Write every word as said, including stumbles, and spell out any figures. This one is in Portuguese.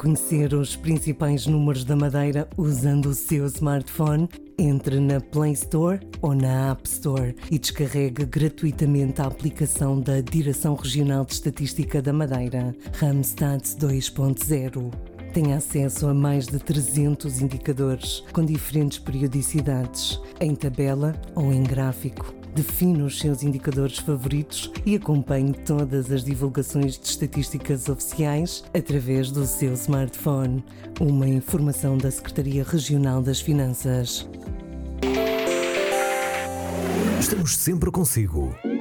conhecer os principais números da Madeira usando o seu smartphone? Entre na Play Store ou na App Store e descarregue gratuitamente a aplicação da Direção Regional de Estatística da Madeira, Randstad dois ponto zero. Tem acesso a mais de trezentos indicadores com diferentes periodicidades, em tabela ou em gráfico. Define os seus indicadores favoritos e acompanhe todas as divulgações de estatísticas oficiais através do seu smartphone. Uma informação da Secretaria Regional das Finanças. Estamos sempre consigo.